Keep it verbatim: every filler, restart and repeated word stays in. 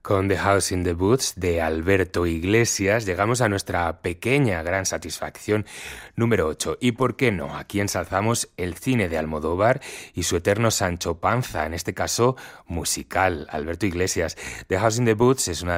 Con The House in the Woods de Alberto Iglesias llegamos a nuestra pequeña gran satisfacción número ocho. Y por qué no, aquí ensalzamos el cine de Almodóvar y su eterno Sancho Panza, en este caso musical, Alberto Iglesias. The House in the Woods es una